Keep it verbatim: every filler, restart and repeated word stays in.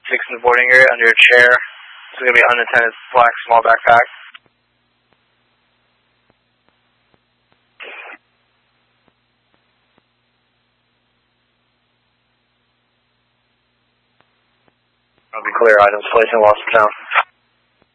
six in the boarding area under a chair. This is going to be an unattended black small backpack. I'll be clear items placed in lost of town.